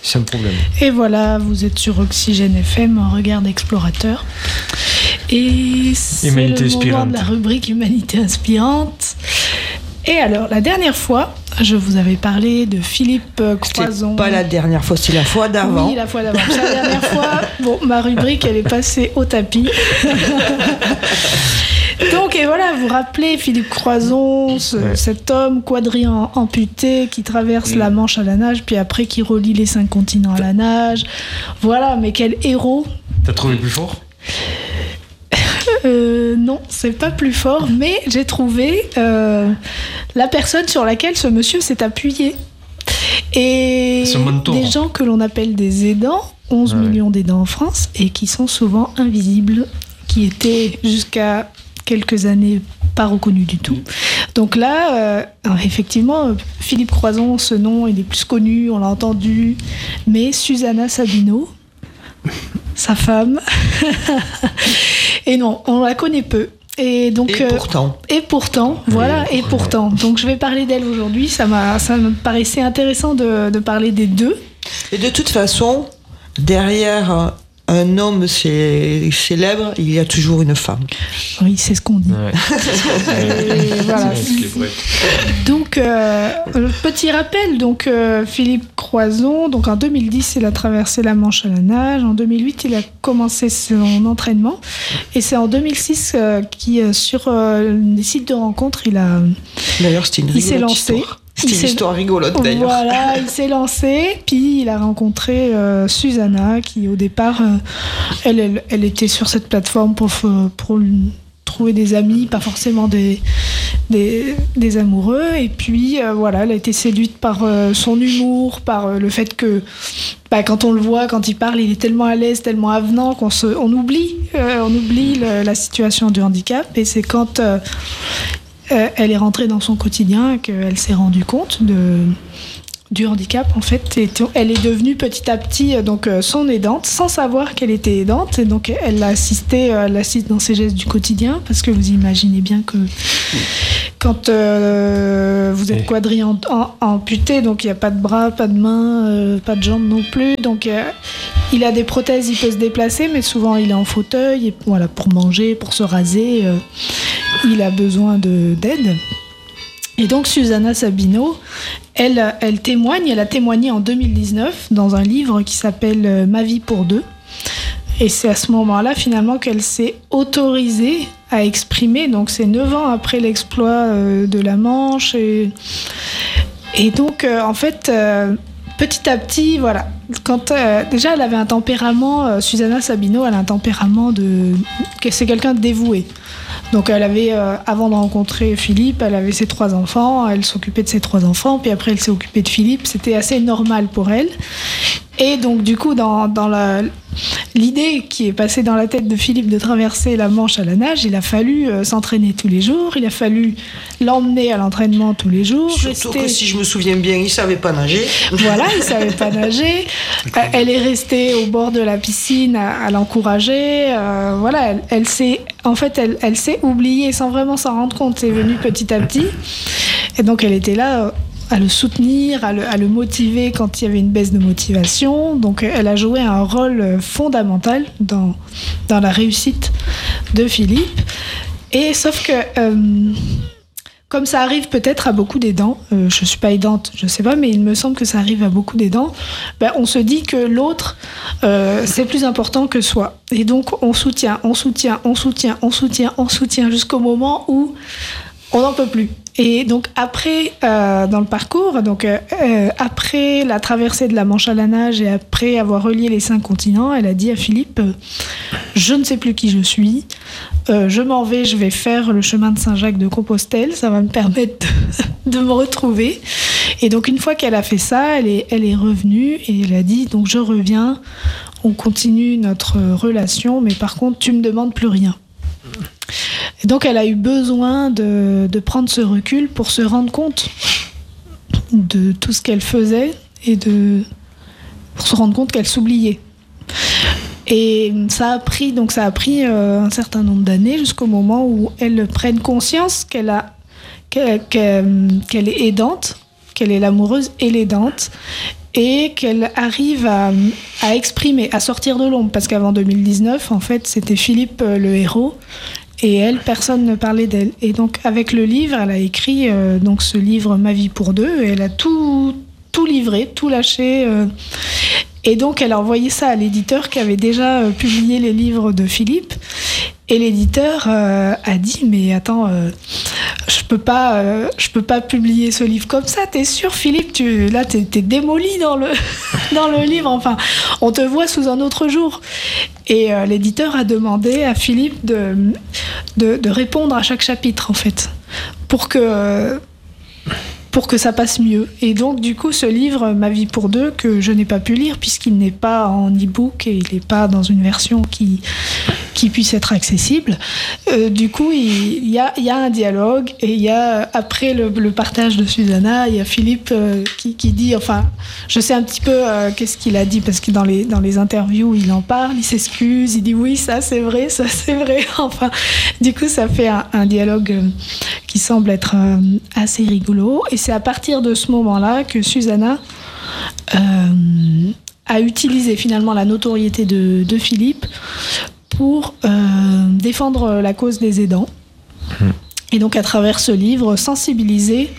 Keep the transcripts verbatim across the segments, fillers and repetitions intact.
C'est un problème. Et voilà, vous êtes sur Oxygène F M, un regard d'explorateur. Et c'est Humanité le moment inspirante. de la rubrique Humanité inspirante. Et alors, la dernière fois, je vous avais parlé de Philippe Croison. C'était pas la dernière fois, c'est la fois d'avant. Oui, la fois d'avant. C'est la dernière fois. Bon, ma rubrique, elle est passée au tapis. Donc, et voilà, vous rappelez Philippe Croison, ce, Ouais. cet homme quadrien amputé qui traverse Mm. la Manche à la nage, puis après qui relie les cinq continents à la nage. Voilà, mais quel héros. T'as trouvé plus fort? Euh, non, c'est pas plus fort, mais j'ai trouvé euh, la personne sur laquelle ce monsieur s'est appuyé. Et Son mentor. des gens que l'on appelle des aidants, onze Ouais. millions d'aidants en France, et qui sont souvent invisibles, qui étaient jusqu'à quelques années pas reconnus du tout. Donc là, euh, alors effectivement, Philippe Croison, ce nom, il est plus connu, on l'a entendu, mais Susanna Sabino, sa femme, et non, on la connaît peu. Et donc, Et euh, pourtant. et pourtant, voilà, et pourtant. Donc je vais parler d'elle aujourd'hui. Ça m'a, ça me paraissait intéressant de, de parler des deux. Et de toute façon, derrière euh, un homme cé- célèbre, il y a toujours une femme. Oui, c'est ce qu'on dit. Ouais. Et voilà. C'est ce qui est vrai. Donc, euh, petit rappel, donc euh, Philippe Croison, donc en deux mille dix, il a traversé la Manche à la nage. En deux mille huit, il a commencé son entraînement. Et c'est en deux mille six euh, qui, euh, sur euh, des sites de rencontres, il a, D'ailleurs, c'était une il s'est rigolote lancé. histoire. C'était Il une s'est- histoire rigolote, d'ailleurs. Voilà, il s'est lancé, puis il a rencontré euh, Susanna, qui au départ, euh, elle, elle, elle était sur cette plateforme pour, f- pour lui trouver des amis, pas forcément des, des, des amoureux. Et puis euh, voilà, elle a été séduite par euh, son humour, par euh, le fait que bah, quand on le voit, quand il parle, il est tellement à l'aise, tellement avenant qu'on se, on oublie, euh, on oublie le- la situation du handicap. Et c'est quand euh, euh, elle est rentrée dans son quotidien qu'elle s'est rendue compte de, du handicap, en fait. Et t- elle est devenue petit à petit euh, donc, euh, son aidante, sans savoir qu'elle était aidante. Et donc, elle l'a assistée, euh, elle l'assiste dans ses gestes du quotidien, parce que vous imaginez bien que quand euh, vous êtes Et- quadri en- en- amputé, donc il n'y a pas de bras, pas de mains, euh, pas de jambes non plus. Donc, euh, il a des prothèses, il peut se déplacer, mais souvent il est en fauteuil. Et voilà, pour manger, pour se raser, euh, il a besoin de, d'aide. Et donc Susanna Sabino, elle, elle témoigne, elle a témoigné en deux mille dix-neuf dans un livre qui s'appelle euh, Ma vie pour deux. Et c'est à ce moment-là finalement qu'elle s'est autorisée à exprimer. Donc c'est neuf ans après l'exploit euh, de la Manche. Et, et donc euh, en fait, euh, petit à petit, voilà. Quand, euh, déjà elle avait un tempérament, euh, Susanna Sabino, elle a un tempérament de... que c'est quelqu'un de dévoué. Donc elle avait, euh, avant de rencontrer Philippe, elle avait ses trois enfants, elle s'occupait de ses trois enfants, puis après elle s'est occupée de Philippe, c'était assez normal pour elle. Et donc du coup, dans, dans la, l'idée qui est passée dans la tête de Philippe de traverser la Manche à la nage, il a fallu euh, s'entraîner tous les jours, il a fallu l'emmener à l'entraînement tous les jours. Surtout rester- que si je me souviens bien, il savait pas nager. Voilà, il savait pas nager. Euh, elle est restée au bord de la piscine à, à l'encourager. Euh, voilà, elle, elle s'est, en fait, elle, elle s'est oubliée sans vraiment s'en rendre compte. C'est venu petit à petit. Et donc, elle était là euh, à le soutenir, à le, à le motiver quand il y avait une baisse de motivation. Donc, elle a joué un rôle euh, fondamental dans, dans la réussite de Philippe. Et sauf que... euh, comme ça arrive peut-être à beaucoup d'aidants, euh, je ne suis pas aidante, je ne sais pas, mais il me semble que ça arrive à beaucoup d'aidants, ben, on se dit que l'autre, euh, c'est plus important que soi. Et donc, on soutient, on soutient, on soutient, on soutient, on soutient, jusqu'au moment où on n'en peut plus. Et donc, après, euh, dans le parcours, donc, euh, euh, après la traversée de la Manche à la nage et après avoir relié les cinq continents, elle a dit à Philippe, euh, je ne sais plus qui je suis, Euh, je m'en vais, je vais faire le chemin de Saint-Jacques de Compostelle, ça va me permettre de, de me retrouver. Et donc une fois qu'elle a fait ça, elle est, elle est revenue et elle a dit, donc je reviens, on continue notre relation, mais par contre tu me demandes plus rien. Et donc elle a eu besoin de, de prendre ce recul pour se rendre compte de tout ce qu'elle faisait et de, pour se rendre compte qu'elle s'oubliait. Et ça a pris, donc ça a pris euh, un certain nombre d'années jusqu'au moment où elle prenne conscience qu'elle a, qu'elle, qu'elle, qu'elle est aidante, qu'elle est l'amoureuse et l'aidante, et qu'elle arrive à, à exprimer, à sortir de l'ombre, parce qu'avant deux mille dix-neuf, en fait, c'était Philippe euh, le héros, et elle, personne ne parlait d'elle. Et donc, avec le livre, elle a écrit euh, donc ce livre « Ma vie pour deux », et elle a tout, tout livré, tout lâché. Euh, et donc, elle a envoyé ça à l'éditeur qui avait déjà euh, publié les livres de Philippe. Et l'éditeur euh, a dit « Mais attends, euh, je peux pas, euh, je peux pas publier ce livre comme ça, t'es sûr, Philippe, tu, là, t'es, t'es démoli dans le, dans le livre, enfin, on te voit sous un autre jour. » Et euh, l'éditeur a demandé à Philippe de, de, de répondre à chaque chapitre, en fait, pour que... Euh, pour que ça passe mieux. Et donc, du coup, ce livre, Ma vie pour deux, que je n'ai pas pu lire, puisqu'il n'est pas en e-book et il n'est pas dans une version qui, qui puisse être accessible, euh, du coup, il, il, y a, il y a un dialogue, et il y a, après le, le partage de Susanna, il y a Philippe euh, qui, qui dit, enfin, je sais un petit peu euh, qu'est-ce qu'il a dit, parce que dans les, dans les interviews, il en parle, il s'excuse, il dit oui, ça c'est vrai, ça c'est vrai, enfin, du coup, ça fait un, un dialogue euh, qui semble être euh, assez rigolo. Et c'est à partir de ce moment-là que Susanna euh, a utilisé finalement la notoriété de, de Philippe pour euh, défendre la cause des aidants. Mmh. Et donc à travers ce livre, sensibiliser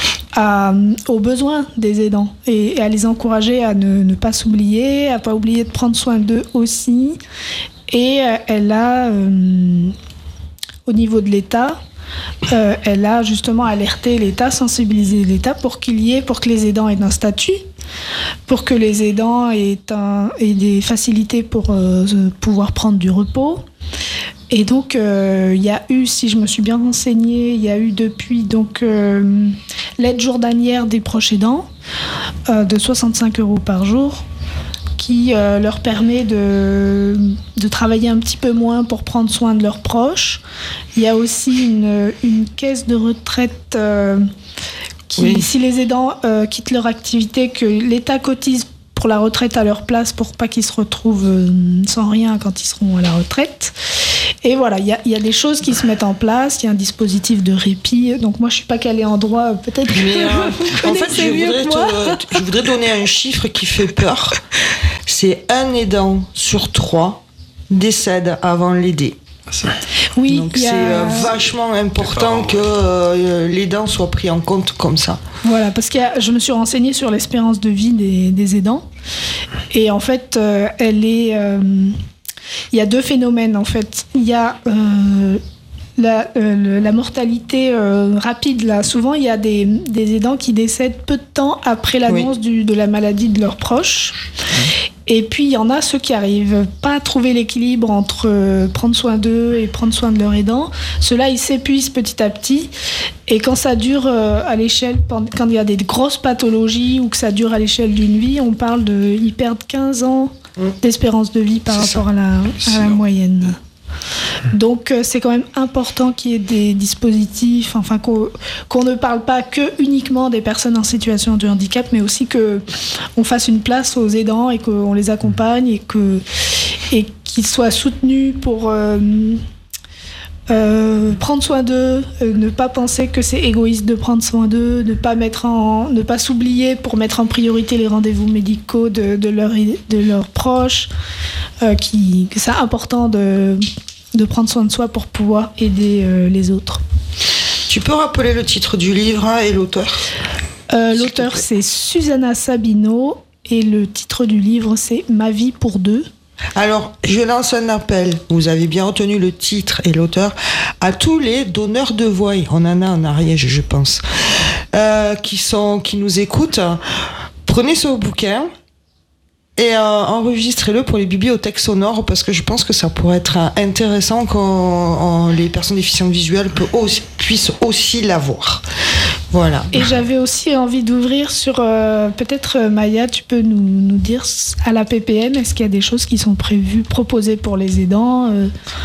à, aux besoins des aidants et, et à les encourager à ne, ne pas s'oublier, à ne pas oublier de prendre soin d'eux aussi. Et euh, elle a, euh, au niveau de l'État, Euh, elle a justement alerté l'État, sensibilisé l'État pour qu'il y ait, pour que les aidants aient un statut, pour que les aidants aient, un, aient des facilités pour euh, pouvoir prendre du repos. Et donc, il euh, y a eu, si je me suis bien renseignée, il y a eu depuis donc, euh, l'aide journalière des proches aidants euh, de soixante-cinq euros par jour, qui euh, leur permet de, de travailler un petit peu moins pour prendre soin de leurs proches. Il y a aussi une, une caisse de retraite euh, qui, oui. si les aidants euh, quittent leur activité, que l'État cotise pour la retraite à leur place pour pas qu'ils se retrouvent euh, sans rien quand ils seront à la retraite. Et voilà, il y a, y a des choses qui se mettent en place, il y a un dispositif de répit. Donc moi, je suis pas calée en droit, peut-être que Mais, euh, vous en fait, je voudrais, te, je voudrais donner un chiffre qui fait peur. C'est un aidant sur trois décède avant l'aider. Oui, donc c'est a... vachement important que euh, l'aidant soit pris en compte comme ça. Voilà, parce que je me suis renseignée sur l'espérance de vie des, des aidants. Et en fait, euh, elle est... Euh, il y a deux phénomènes, en fait. Il y a... Euh, La, euh, la mortalité euh, rapide, là, souvent il y a des, des aidants qui décèdent peu de temps après l'annonce oui. du, de la maladie de leurs proches. Mmh. Et puis il y en a ceux qui n'arrivent pas à trouver l'équilibre entre euh, prendre soin d'eux et prendre soin de leur aidant. Ceux-là, ils s'épuisent petit à petit. Et quand ça dure euh, à l'échelle, quand il y a des grosses pathologies ou que ça dure à l'échelle d'une vie, on parle de, ils perdent quinze ans mmh. d'espérance de vie par C'est rapport ça. à la, à la moyenne. Donc euh, c'est quand même important qu'il y ait des dispositifs, enfin qu'on, qu'on ne parle pas que uniquement des personnes en situation de handicap, mais aussi qu'on fasse une place aux aidants et qu'on les accompagne et, que, et qu'ils soient soutenus pour euh, euh, prendre soin d'eux, euh, ne pas penser que c'est égoïste de prendre soin d'eux, ne pas, mettre en, ne pas s'oublier pour mettre en priorité les rendez-vous médicaux de, de, leur, de leurs proches, euh, qui, que c'est important de... de prendre soin de soi pour pouvoir aider euh, les autres. Tu peux rappeler le titre du livre hein, et l'auteur euh, L'auteur, c'est Susanna Sabino et le titre du livre, c'est Ma vie pour deux. Alors, je lance un appel, vous avez bien retenu le titre et l'auteur, à tous les donneurs de voix, on en a en Ariège, je pense, euh, qui, sont, qui nous écoutent. Prenez ce bouquin et euh, enregistrez-le pour les bibliothèques sonores, parce que je pense que ça pourrait être intéressant quand les personnes déficientes visuelles aussi, puissent aussi l'avoir. Voilà. Et j'avais aussi envie d'ouvrir sur, euh, peut-être Maya, tu peux nous, nous dire, à la P P M, est-ce qu'il y a des choses qui sont prévues, proposées pour les aidants euh...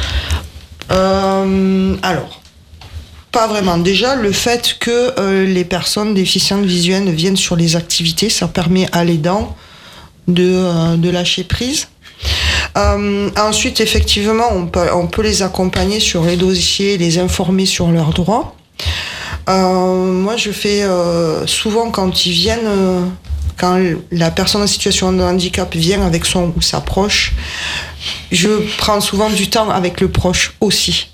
Euh, alors, pas vraiment. Déjà, le fait que euh, les personnes déficientes visuelles viennent sur les activités, ça permet à l'aidant de, euh, de lâcher prise. Euh, ensuite, effectivement, on peut, on peut les accompagner sur les dossiers, les informer sur leurs droits. euh, Moi, je fais euh, souvent quand ils viennent, euh, quand la personne en situation de handicap vient avec son ou sa proche, je prends souvent du temps avec le proche aussi.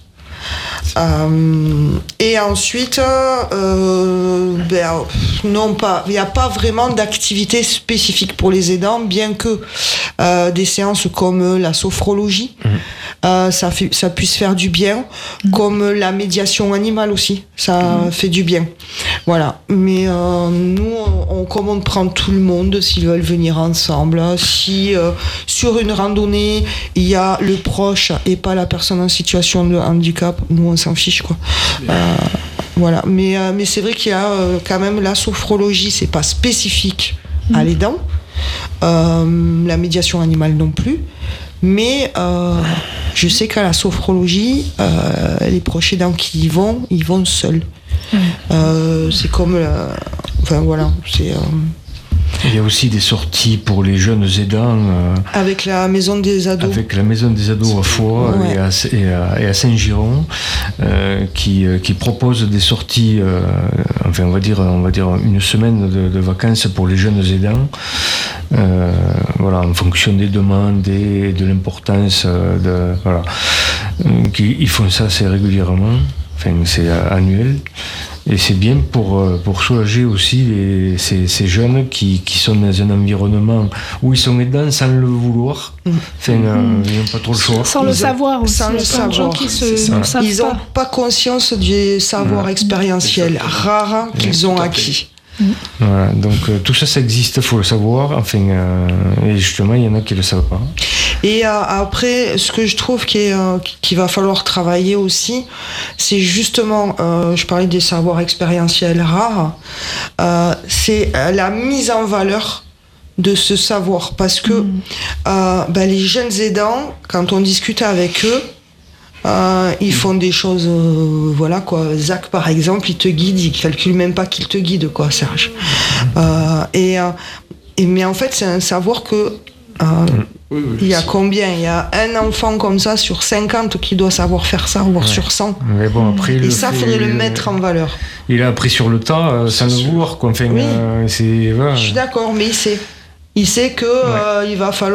Euh, et ensuite, euh, ben, non pas, il n'y a pas vraiment d'activité spécifique pour les aidants, bien que euh, des séances comme la sophrologie, mmh. euh, ça, fait, ça puisse faire du bien, mmh. comme la médiation animale aussi, ça mmh. fait du bien. Voilà. Mais euh, nous, on, on commande prendre tout le monde s'ils veulent venir ensemble. Si euh, sur une randonnée, il y a le proche et pas la personne en situation de handicap, nous on s'en fiche quoi. Euh, voilà. Mais, euh, mais c'est vrai qu'il y a euh, quand même la sophrologie, c'est pas spécifique mmh. à l'aidant. Euh, la médiation animale non plus. Mais euh, je sais qu'à la sophrologie, euh, les proches aidants qui y vont, ils vont seuls. Mmh. Euh, c'est comme la... Enfin voilà, c'est... Euh... Il y a aussi des sorties pour les jeunes aidants. Euh, avec la maison des ados. Avec la maison des ados à Foix ouais. et, à, et, à, et à Saint-Giron, euh, qui, qui propose des sorties, euh, enfin on va dire, on va dire une semaine de, de vacances pour les jeunes aidants. Euh, voilà, en fonction des demandes et de l'importance de voilà, qui, ils font ça assez régulièrement. Enfin, c'est annuel. Et c'est bien pour, pour soulager aussi les, ces, ces jeunes qui, qui sont dans un environnement où ils sont aidants sans le vouloir. Mmh. Enfin, euh, ils n'ont pas trop le choix. Sans ils le savoir aussi. Sans le savoir. Qui se, ne savent ils n'ont pas. pas conscience du savoir mmh. expérientiel rare mmh. qu'ils ont acquis. Mmh. Voilà, donc euh, tout ça, ça existe, il faut le savoir. Enfin, euh, et justement, il y en a qui ne le savent pas. Et euh, après, ce que je trouve qu'il, est, euh, qu'il va falloir travailler aussi, c'est justement, euh, je parlais des savoirs expérientiels rares, euh, c'est la mise en valeur de ce savoir. Parce que mmh. euh, ben, les jeunes aidants, quand on discute avec eux, Euh, ils font des choses, euh, voilà quoi. Zach par exemple, il te guide, il calcule même pas qu'il te guide quoi, Serge. Euh, et, euh, et mais en fait, c'est un savoir que euh, oui, oui, il y a combien Il y a un enfant comme ça sur cinquante qui doit savoir faire ça, voire ouais. sur cent. Mais bon, après, et ça, il faudrait le mettre en valeur. Il a appris sur le tas, euh, sans le vouloir quoi. Enfin, oui. euh, c'est, voilà. Je suis d'accord, mais il sait. Il sait que ouais. euh, il va falloir